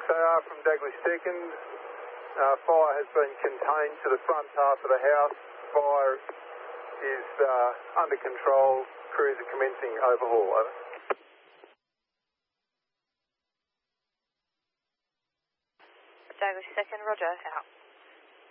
6AR from Douglas 2nd. Fire has been contained to the front half of the house. Fire is under control. Crews are commencing overhaul. Over. Douglas 2nd, roger, out.